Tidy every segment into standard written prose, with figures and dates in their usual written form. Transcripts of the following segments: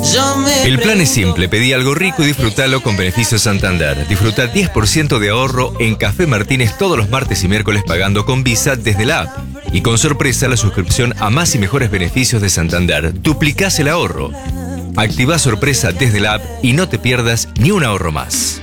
El plan es simple, pedí algo rico y disfrutalo con beneficios Santander. Disfruta 10% de ahorro en Café Martínez todos los martes y miércoles pagando con Visa desde la app. Y con sorpresa la suscripción a más y mejores beneficios de Santander. Duplicás el ahorro. Activá sorpresa desde la app y no te pierdas ni un ahorro más.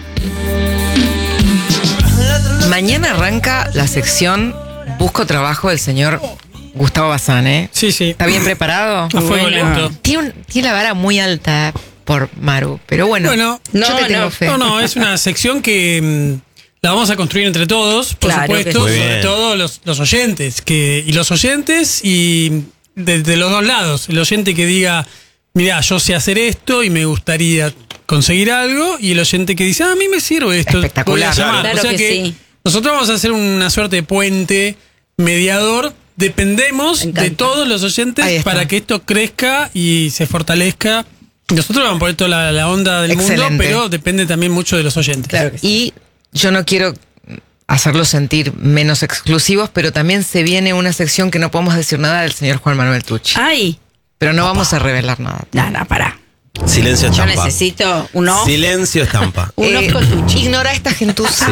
Mañana arranca la sección Busco Trabajo del señor Gustavo Bazán, ¿eh? Sí. ¿Está bien preparado? A fuego lento. Tiene la vara muy alta por Maru, pero bueno, yo te tengo fe. No, es una sección que la vamos a construir entre todos, por supuesto, sobre todo los oyentes, y los oyentes y de los dos lados. El oyente que diga, mirá, yo sé hacer esto y me gustaría conseguir algo, y el oyente que dice, a mí me sirve esto. Espectacular. Claro, o sea que sí. Nosotros vamos a hacer una suerte de puente mediador. Dependemos de todos los oyentes para que esto crezca y se fortalezca. Nosotros vamos a poner toda la onda del mundo, pero depende también mucho de los oyentes. Claro que sí. Y yo no quiero hacerlos sentir menos exclusivos, pero también se viene una sección que no podemos decir nada del señor Juan Manuel Tucci. ¡Ay! Pero no vamos a revelar nada. No, pará. Silencio Yo estampa. necesito un off. Silencio estampa. Un off con Tucci. Ignora a esta gentuza.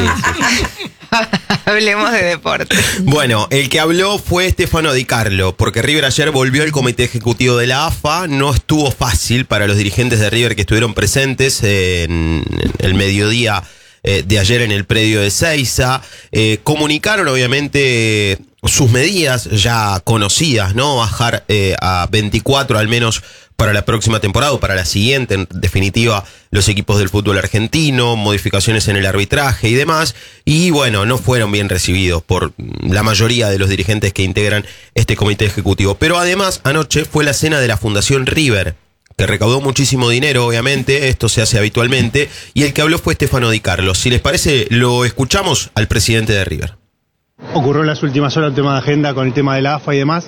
Hablemos de deporte. Bueno, el que habló fue Stefano Di Carlo, porque River ayer volvió al comité ejecutivo de la AFA. No estuvo fácil para los dirigentes de River que estuvieron presentes en el mediodía de ayer en el predio de Seiza. Comunicaron obviamente sus medidas ya conocidas, ¿no? Bajar a 24 al menos para la próxima temporada o para la siguiente, en definitiva, los equipos del fútbol argentino, modificaciones en el arbitraje y demás. Y bueno, no fueron bien recibidos por la mayoría de los dirigentes que integran este comité ejecutivo. Pero además, anoche fue la cena de la Fundación River, que recaudó muchísimo dinero, obviamente, esto se hace habitualmente, y el que habló fue Stefano Di Carlo. Si les parece, lo escuchamos al presidente de River. Ocurrió en las últimas horas el tema de agenda con el tema de la AFA y demás.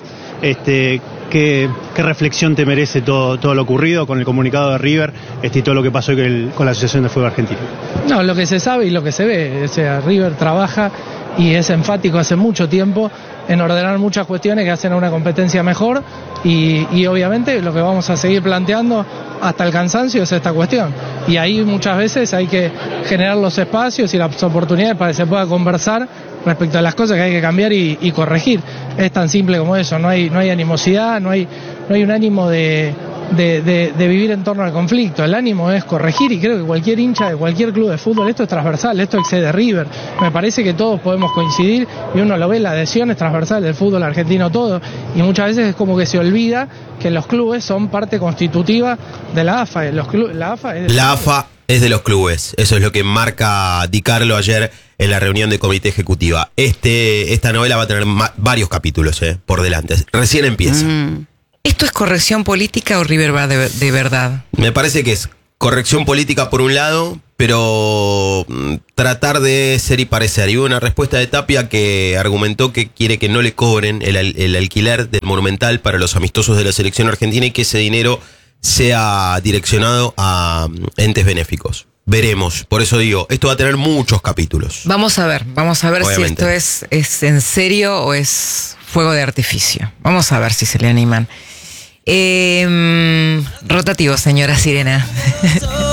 ¿Qué reflexión te merece todo lo ocurrido con el comunicado de River y todo lo que pasó con la Asociación de Fútbol Argentino? No, lo que se sabe y lo que se ve. O sea, River trabaja y es enfático hace mucho tiempo en ordenar muchas cuestiones que hacen a una competencia mejor y obviamente lo que vamos a seguir planteando hasta el cansancio es esta cuestión. Y ahí muchas veces hay que generar los espacios y las oportunidades para que se pueda conversar respecto a las cosas que hay que cambiar y corregir. Es tan simple como eso, no hay animosidad, no hay un ánimo de vivir en torno al conflicto. El ánimo es corregir y creo que cualquier hincha de cualquier club de fútbol, esto es transversal, esto excede River. Me parece que todos podemos coincidir y uno lo ve, la adhesión es transversal del fútbol argentino todo y muchas veces es como que se olvida que los clubes son parte constitutiva de la AFA. La AFA es de los clubes, eso es lo que marca Di Carlo ayer en la reunión de comité ejecutiva. Esta novela va a tener varios capítulos por delante, recién empieza. ¿Esto es corrección política o River va de verdad? Me parece que es corrección política por un lado, pero tratar de ser y parecer. Y hubo una respuesta de Tapia que argumentó que quiere que no le cobren el alquiler del Monumental para los amistosos de la selección argentina y que ese dinero sea direccionado a entes benéficos. Veremos, por eso digo, esto va a tener muchos capítulos. Vamos a ver obviamente. Si esto es en serio o es fuego de artificio. Vamos a ver si se le animan. Rotativo, señora Sirena.